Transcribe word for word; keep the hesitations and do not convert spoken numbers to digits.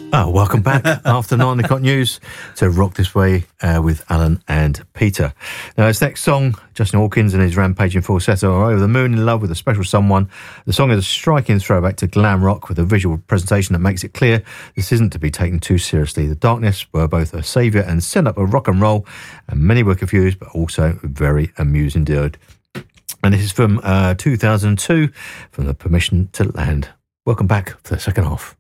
Oh, welcome back after nine o'clock news to Rock This Way uh, with Alan and Peter. Now, his next song, Justin Hawkins and his rampaging falsetto are over the moon in love with a special someone. The song is a striking throwback to glam rock with a visual presentation that makes it clear this isn't to be taken too seriously. The Darkness were both a saviour and send up of rock and roll, and many were confused, but also very amusing indeed. And this is from uh, two thousand two, from the Permission to Land. Welcome back for the second half.